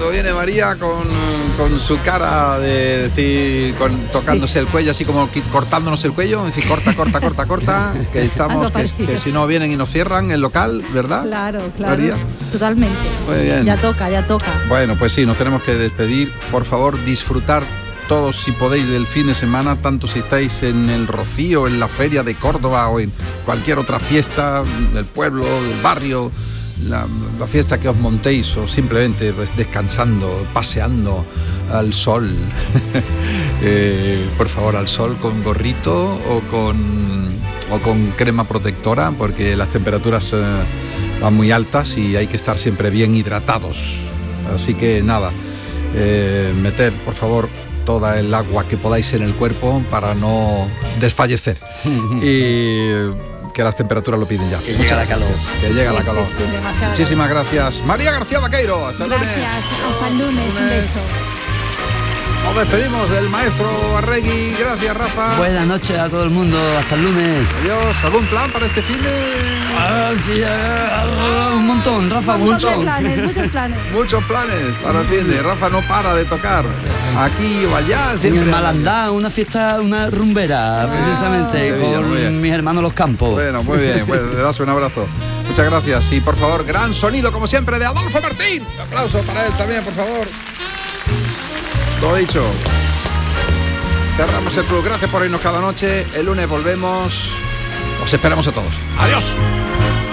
cuando viene María con su cara de decir, tocándose el cuello, así como cortándonos el cuello, decir, corta, que estamos, que si no vienen y nos cierran el local, ¿verdad? Claro, María. Totalmente. Muy bien. Ya toca. Bueno, pues sí, nos tenemos que despedir. Por favor, disfrutar todos, si podéis, del fin de semana, tanto si estáis en el Rocío, en la Feria de Córdoba o en cualquier otra fiesta del pueblo, del barrio, la fiesta que os montéis, o simplemente pues, descansando, paseando al sol. Por favor, al sol con gorrito o con crema protectora, porque las temperaturas van muy altas y hay que estar siempre bien hidratados. Así que nada, meter, por favor, toda el agua que podáis en el cuerpo para no desfallecer. Y que las temperaturas lo piden ya. Que llega la calor. Que llega la calor. Sí, muchísimas gracias. María García Vaqueiro. Hasta el lunes. Hasta el lunes. Un beso. Nos despedimos del maestro Arregui. Gracias, Rafa. Buenas noches a todo el mundo. Hasta el lunes. Adiós. ¿Algún plan para este fin de...? Sí, un montón, Rafa, Muchos planes. Muchos planes para el fin de. Rafa no para de tocar. Aquí o allá. En el Malandá, una fiesta, una rumbera, precisamente, Sevilla, con mis hermanos Los Campos. Bueno, muy bien. Pues le das un abrazo. Muchas gracias. Y por favor, gran sonido, como siempre, de Adolfo Martín. Un aplauso para él también, por favor. Todo dicho. Cerramos el club. Gracias por irnos cada noche. El lunes volvemos. Os esperamos a todos. Adiós.